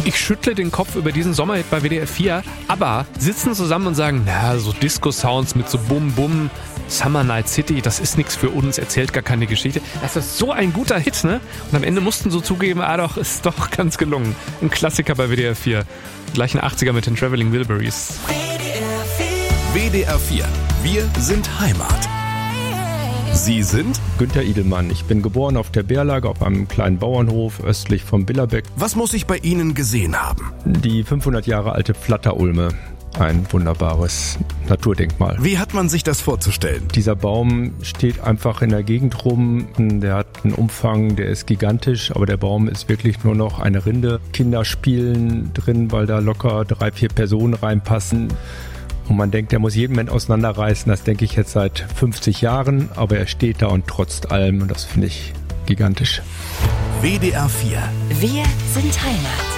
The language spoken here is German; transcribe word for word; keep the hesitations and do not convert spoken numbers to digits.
Ich schüttle den Kopf über diesen Sommerhit bei W D R vier, aber sitzen zusammen und sagen, na, so Disco-Sounds mit so Bum-Bum, Summer Night City, das ist nichts für uns, erzählt gar keine Geschichte. Das ist so ein guter Hit, ne? Und am Ende mussten so zugeben, ah doch, ist doch ganz gelungen. Ein Klassiker bei W D R vier. Gleich ein achtziger mit den Traveling Wilburys. W D R vier. Wir sind Heimat. Sie sind Günther Idelmann. Ich bin geboren auf der Bärlage auf einem kleinen Bauernhof östlich vom Billerbeck. Was muss ich bei Ihnen gesehen haben? Die fünfhundert Jahre alte Flatterulme. Ein wunderbares Naturdenkmal. Wie hat man sich das vorzustellen? Dieser Baum steht einfach in der Gegend rum. Der hat einen Umfang, der ist gigantisch, aber der Baum ist wirklich nur noch eine Rinde. Kinder spielen drin, weil da locker drei, vier Personen reinpassen. Und man denkt, der muss jeden Moment auseinanderreißen. Das denke ich jetzt seit fünfzig Jahren, aber er steht da und trotzt allem und das finde ich gigantisch. W D R vier. Wir sind Heimat.